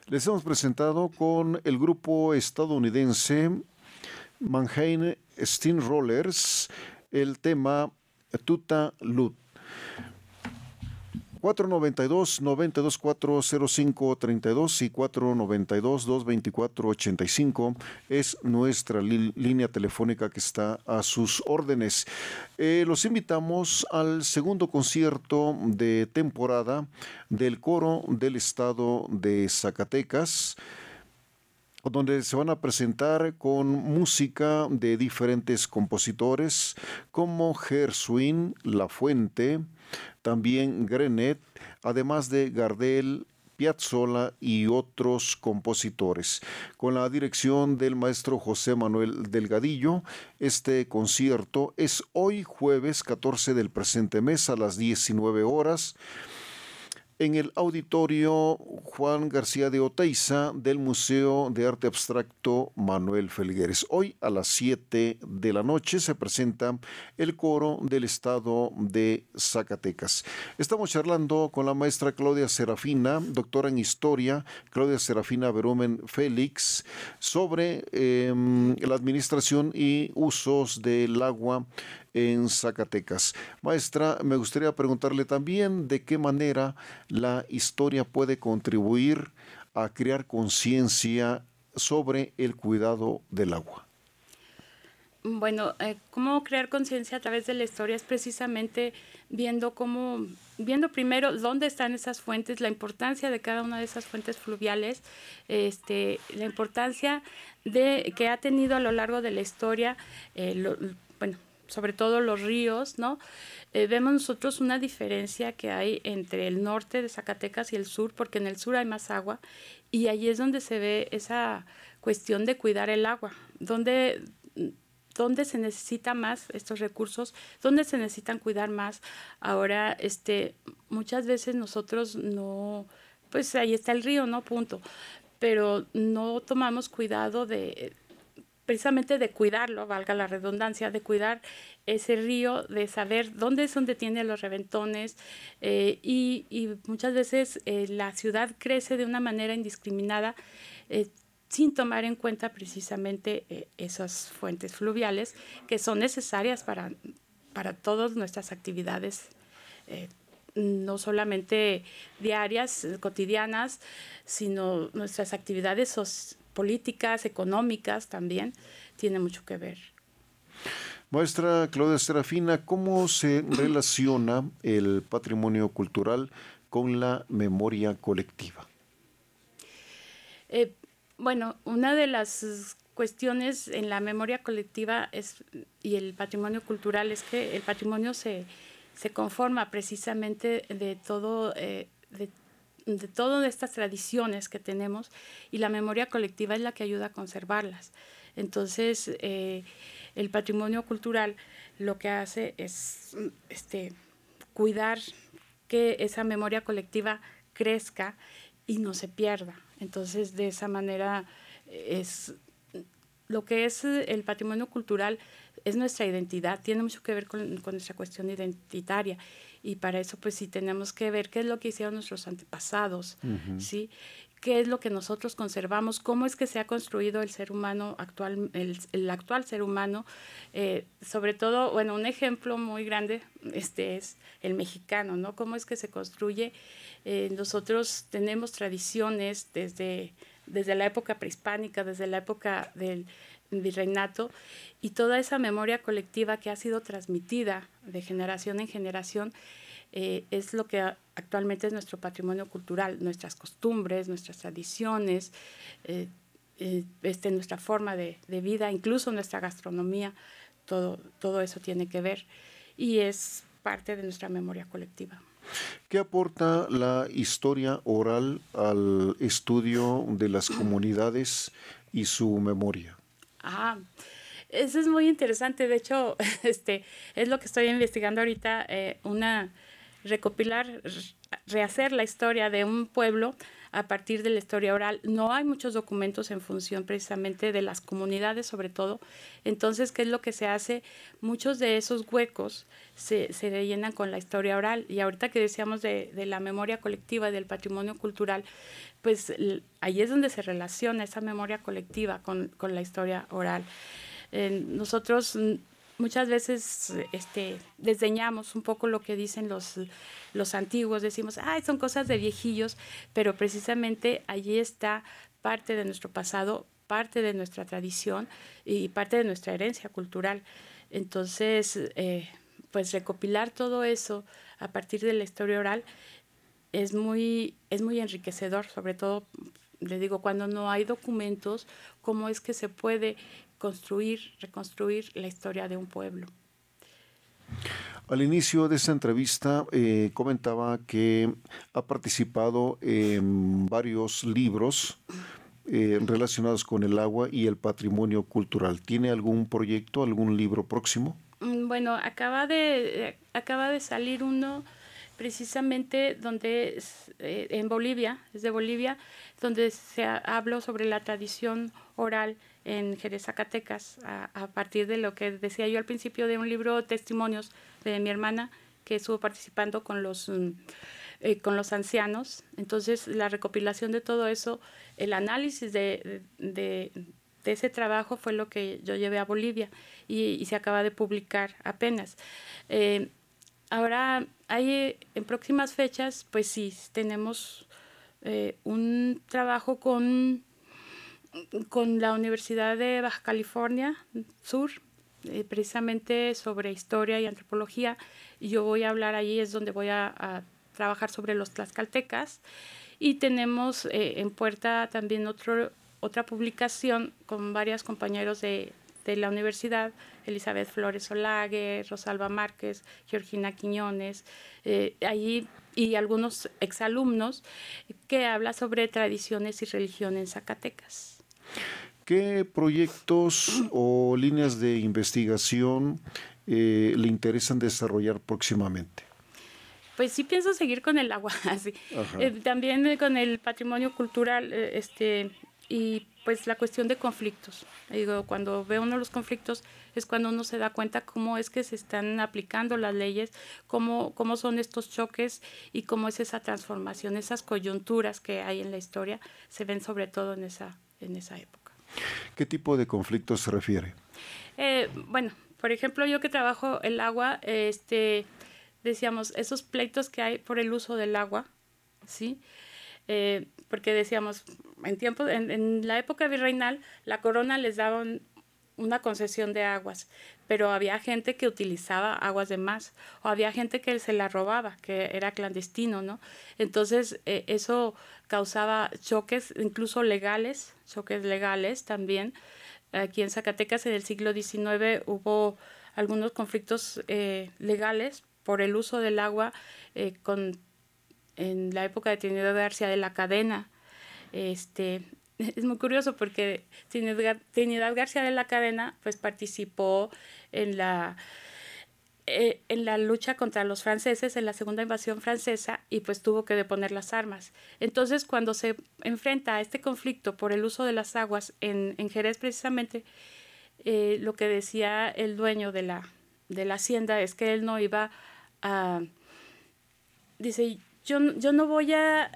Les hemos presentado con el grupo estadounidense Mannheim Steamrollers el tema Tuta Lut. 492-924-0532 y 492-224-85 es nuestra línea telefónica que está a sus órdenes. Los invitamos al segundo concierto de temporada del Coro del Estado de Zacatecas, donde se van a presentar con música de diferentes compositores como Gershwin, La Fuente, también Grenet, además de Gardel, Piazzolla y otros compositores. Con la dirección del maestro José Manuel Delgadillo, este concierto es hoy jueves 14 del presente mes a las 19 horas en el auditorio Juan García de Oteiza del Museo de Arte Abstracto Manuel Felgueres. Hoy a las 7 de la noche se presenta el Coro del Estado de Zacatecas. Estamos charlando con la maestra Claudia Serafina, doctora en Historia, Claudia Serafina Berumen Félix, sobre la administración y usos del agua en Zacatecas. Maestra, me gustaría preguntarle también de qué manera la historia puede contribuir a crear conciencia sobre el cuidado del agua. Bueno, cómo crear conciencia a través de la historia es precisamente viendo primero dónde están esas fuentes, la importancia de cada una de esas fuentes fluviales, la importancia que ha tenido a lo largo de la historia, sobre todo los ríos, ¿no? Vemos nosotros una diferencia que hay entre el norte de Zacatecas y el sur, porque en el sur hay más agua, y allí es donde se ve esa cuestión de cuidar el agua, donde se necesita más estos recursos, donde se necesitan cuidar más. Ahora, muchas veces nosotros no, pues ahí está el río, ¿no? Punto. Pero no tomamos cuidado precisamente de cuidarlo, valga la redundancia, de cuidar ese río, de saber dónde es donde tiene los reventones, y muchas veces la ciudad crece de una manera indiscriminada, sin tomar en cuenta precisamente esas fuentes fluviales que son necesarias para todas nuestras actividades, no solamente diarias, cotidianas, sino nuestras actividades políticas, económicas también, tiene mucho que ver. Maestra Claudia Serafina, ¿cómo se relaciona el patrimonio cultural con la memoria colectiva? Bueno, una de las cuestiones en la memoria colectiva y el patrimonio cultural es que el patrimonio se conforma precisamente de todas estas tradiciones que tenemos, y la memoria colectiva es la que ayuda a conservarlas. Entonces, el patrimonio cultural lo que hace es cuidar que esa memoria colectiva crezca y no se pierda. Entonces, de esa manera, lo que es el patrimonio cultural es nuestra identidad, tiene mucho que ver con nuestra cuestión identitaria, y para eso pues sí tenemos que ver qué es lo que hicieron nuestros antepasados, ¿sí? Qué es lo que nosotros conservamos, cómo es que se ha construido el ser humano actual, el actual ser humano, sobre todo, bueno, un ejemplo muy grande es el mexicano, ¿no? Cómo es que se construye. Nosotros tenemos tradiciones desde la época prehispánica, desde la época del virreinato, y toda esa memoria colectiva que ha sido transmitida de generación en generación es lo que actualmente es nuestro patrimonio cultural, nuestras costumbres, nuestras tradiciones, nuestra forma de vida, incluso nuestra gastronomía, todo eso tiene que ver y es parte de nuestra memoria colectiva. ¿Qué aporta la historia oral al estudio de las comunidades y su memoria? Eso es muy interesante. De hecho, es lo que estoy investigando ahorita, rehacer la historia de un pueblo a partir de la historia oral. No hay muchos documentos en función precisamente de las comunidades, sobre todo. Entonces, ¿qué es lo que se hace? Muchos de esos huecos se rellenan con la historia oral. Y ahorita que decíamos de la memoria colectiva, del patrimonio cultural, pues ahí es donde se relaciona esa memoria colectiva con la historia oral. Nosotros muchas veces desdeñamos un poco lo que dicen los antiguos, decimos, ay, son cosas de viejillos, pero precisamente allí está parte de nuestro pasado, parte de nuestra tradición y parte de nuestra herencia cultural. Entonces, pues recopilar todo eso a partir de la historia oral es muy enriquecedor, sobre todo, les digo, cuando no hay documentos, cómo es que se puede reconstruir la historia de un pueblo. Al inicio de esta entrevista comentaba que ha participado en varios libros relacionados con el agua y el patrimonio cultural. ¿Tiene algún proyecto, algún libro próximo? Bueno, acaba de salir uno precisamente donde en Bolivia, es de Bolivia, donde habló sobre la tradición oral en Jerez, Zacatecas, a partir de lo que decía yo al principio de un libro Testimonios de mi hermana que estuvo participando con los ancianos. Entonces, la recopilación de todo eso, el análisis de ese trabajo fue lo que yo llevé a Bolivia y se acaba de publicar apenas. Ahora, en próximas fechas, pues sí, tenemos un trabajo con la Universidad de Baja California Sur, precisamente sobre historia y antropología. Yo voy a hablar allí, es donde voy a trabajar sobre los tlaxcaltecas. Y tenemos en puerta también otra publicación con varios compañeros de la universidad, Elizabeth Flores Olague, Rosalba Márquez, Georgina Quiñones, allí, y algunos exalumnos, que habla sobre tradiciones y religión en Zacatecas. ¿Qué proyectos o líneas de investigación le interesan desarrollar próximamente? Pues sí pienso seguir con el agua, así. También con el patrimonio cultural, y pues la cuestión de conflictos. Digo, cuando ve uno los conflictos es cuando uno se da cuenta cómo es que se están aplicando las leyes, cómo son estos choques y cómo es esa transformación, esas coyunturas que hay en la historia, se ven sobre todo en esa época. ¿Qué tipo de conflictos se refiere? Bueno, por ejemplo, yo que trabajo el agua, decíamos, esos pleitos que hay por el uso del agua, ¿sí? Porque decíamos, en la época virreinal, la corona les daba una concesión de aguas, pero había gente que utilizaba aguas de más, o había gente que se la robaba, que era clandestino, ¿no? Entonces, eso causaba choques, incluso choques legales también. Aquí en Zacatecas, en el siglo XIX, hubo algunos conflictos legales por el uso del agua en la época de Trinidad García de la Cadena. Es muy curioso porque Trinidad García de la Cadena pues participó en la lucha contra los franceses, en la segunda invasión francesa, y pues tuvo que deponer las armas. Entonces, cuando se enfrenta a este conflicto por el uso de las aguas en Jerez precisamente, lo que decía el dueño de la hacienda es que él no iba a... Dice, yo no voy a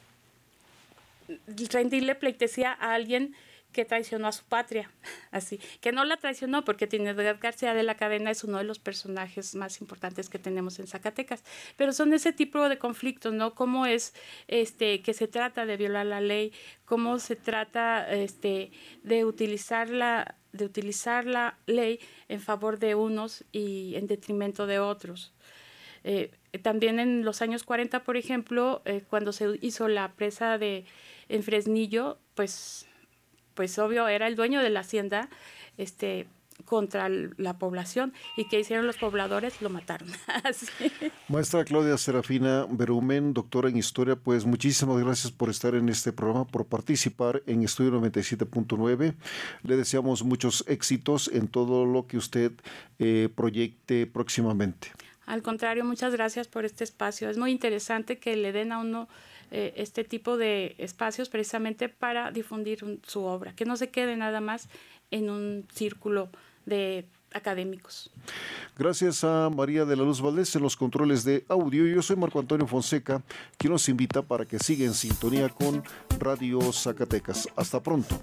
rendirle pleitesía a alguien que traicionó a su patria, así, que no la traicionó, porque Trinidad García de la Cadena es uno de los personajes más importantes que tenemos en Zacatecas, pero son ese tipo de conflictos, ¿no? Cómo es que se trata de violar la ley, cómo se trata de utilizar la ley en favor de unos y en detrimento de otros. También en los años 40, por ejemplo, cuando se hizo la presa en Fresnillo, pues obvio era el dueño de la hacienda contra la población, y ¿qué hicieron los pobladores? Lo mataron. Maestra Claudia Serafina Berumen, doctora en Historia, pues muchísimas gracias por estar en este programa, por participar en Estudio 97.9. Le deseamos muchos éxitos en todo lo que usted proyecte próximamente. Al contrario, muchas gracias por este espacio. Es muy interesante que le den a uno este tipo de espacios precisamente para difundir su obra, que no se quede nada más en un círculo de académicos. Gracias a María de la Luz Valdés en los controles de audio. Yo soy Marco Antonio Fonseca, quien nos invita para que siga en sintonía con Radio Zacatecas. Hasta pronto.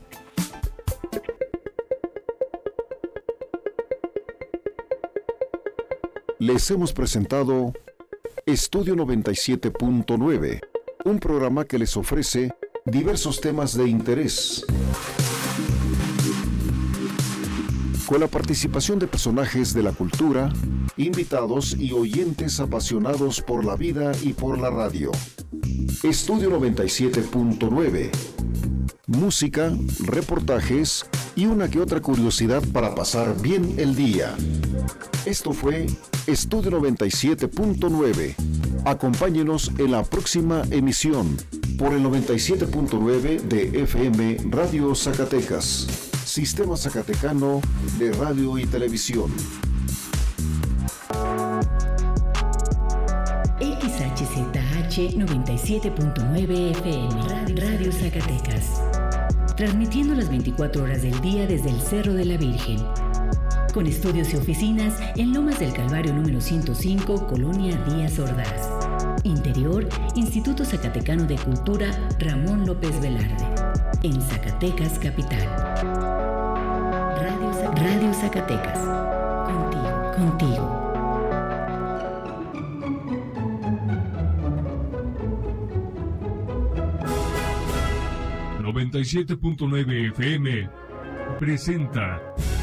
Les hemos presentado Estudio 97.9, un programa que les ofrece diversos temas de interés, con la participación de personajes de la cultura, invitados y oyentes apasionados por la vida y por la radio. Estudio 97.9. Música, reportajes y una que otra curiosidad para pasar bien el día. Esto fue Estudio 97.9. Acompáñenos en la próxima emisión por el 97.9 de FM Radio Zacatecas, Sistema Zacatecano de Radio y Televisión. XHZH 97.9 FM Radio Zacatecas, transmitiendo las 24 horas del día desde el Cerro de la Virgen, con estudios y oficinas en Lomas del Calvario número 105, Colonia Díaz Ordaz. Interior, Instituto Zacatecano de Cultura Ramón López Velarde, en Zacatecas Capital. Radio Zacatecas, contigo. 97.9 FM presenta